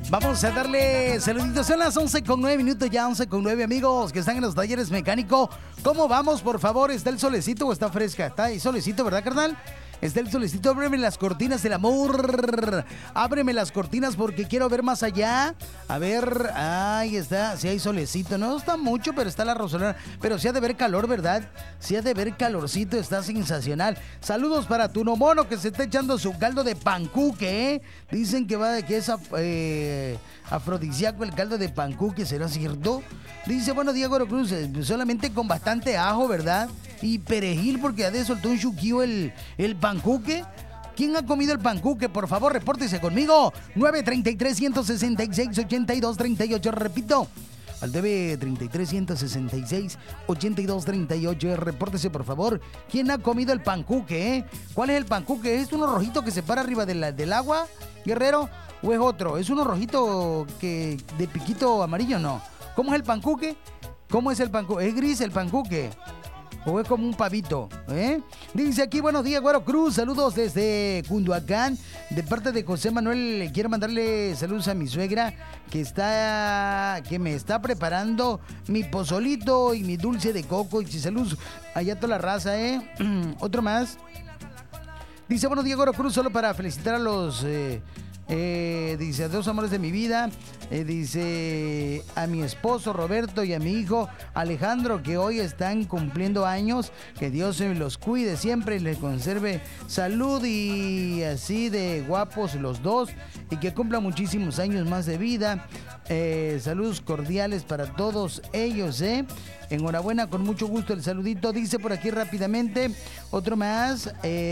Vamos a darle saluditos. Son las 11:09 ya, 11:09, amigos que están en los talleres mecánicos. ¿Cómo vamos, por favor? ¿Está el solecito o está fresca? Está ahí solecito, ¿verdad, carnal? Está el solecito. Ábreme las cortinas del amor. Ábreme las cortinas porque quiero ver más allá. A ver, ahí está. Sí hay solecito. No está mucho, pero está la rosolera. Pero sí ha de ver calor, ¿verdad? Sí ha de ver calorcito. Está sensacional. Saludos para tu mono que se está echando su caldo de pancuque, ¿eh? Dicen que es afrodisíaco el caldo de pancuque. ¿Será cierto? Dice, bueno, Diego Cruz, solamente con bastante ajo, ¿verdad? Y perejil, porque ya de soltó un chuquillo el pancuque. ¿Quién ha comido el pancuque? Por favor, repórtese conmigo. 933-166-8238. Repito, al DB 33-166-8238. Repórtese, por favor. ¿Quién ha comido el pancuque, eh? ¿Cuál es el pancuque? ¿Es uno rojito que se para arriba del agua, Guerrero? ¿O es otro? ¿Es uno rojito que de piquito amarillo? No. ¿Cómo es el pancuque? ¿Cómo es el pancuque? ¿Es gris el pancuque? ¿O es como un pavito? Dice aquí, buenos días, Güero Cruz. Saludos desde Cunduacán. De parte de José Manuel, quiero mandarle saludos a mi suegra que me está preparando mi pozolito y mi dulce de coco. Y saludos allá a toda la raza, Otro más. Dice, buenos días, Güero Cruz. Solo para felicitar a los... dice, a dos amores de mi vida, dice, a mi esposo Roberto y a mi hijo Alejandro, que hoy están cumpliendo años, que Dios se los cuide siempre y les conserve salud y así de guapos los dos, y que cumplan muchísimos años más de vida. Saludos cordiales para todos ellos, enhorabuena, con mucho gusto el saludito. Dice por aquí rápidamente, otro más,